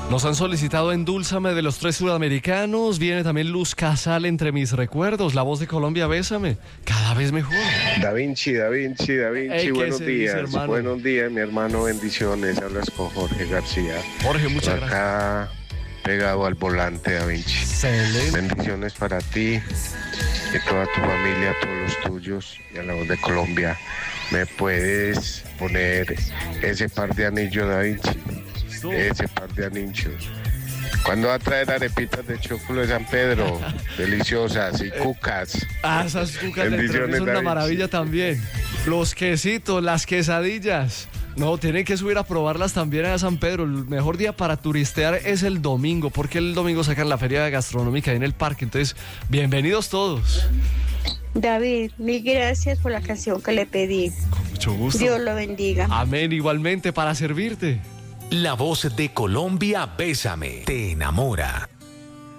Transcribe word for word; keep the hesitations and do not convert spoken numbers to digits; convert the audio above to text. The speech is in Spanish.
Nos han solicitado Endúlzame de los Tres Sudamericanos. Viene también Luz Casal, Entre mis recuerdos. La Voz de Colombia, Bésame. Cada vez mejor. Da Vinci, Da Vinci, Da Vinci. Hey, buenos días, dice, buenos días, mi hermano. Bendiciones. Hablas con Jorge García. Jorge, muchas Por gracias. acá, pegado al volante, Da Vinci. Excelente. Bendiciones para ti y toda tu familia, todos los tuyos y a la Voz de Colombia. ¿Me puedes poner ese par de anillos, Da Vinci? Ese par de anillos. ¿Cuándo va a traer arepitas de chocolate de San Pedro? Deliciosas y cucas. Ah, esas cucas de Bendiciones, son una David. maravilla también. Los quesitos, las quesadillas. No, tienen que subir a probarlas también a San Pedro. El mejor día para turistear es el domingo, porque el domingo sacan la feria gastronómica ahí en el parque. Entonces, bienvenidos todos. David, mil gracias por la canción que le pedí. Con mucho gusto. Dios lo bendiga. Amén, igualmente, para servirte. La Voz de Colombia, Bésame, te enamora.